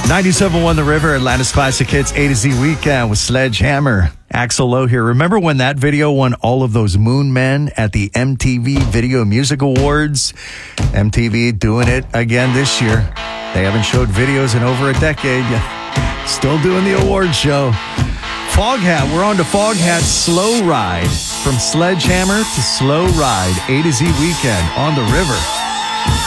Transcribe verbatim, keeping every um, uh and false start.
ninety-seven point one The River, Atlanta's Classic Hits, A to Z Weekend with Sledgehammer. Axl Lowe here. Remember when that video won all of those Moon Men at the M T V Video Music Awards? M T V doing it again this year. They haven't showed videos in over a decade. Still doing the award show. Foghat, we're on to Foghat's Slow Ride. From Sledgehammer to Slow Ride, A to Z Weekend on The River.